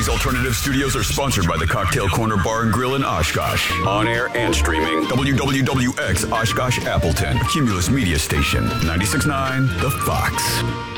These alternative studios are sponsored by the Cocktail Corner Bar and Grill in Oshkosh. On air and streaming. WWWX Oshkosh Appleton. Cumulus Media Station. 96.9 The Fox.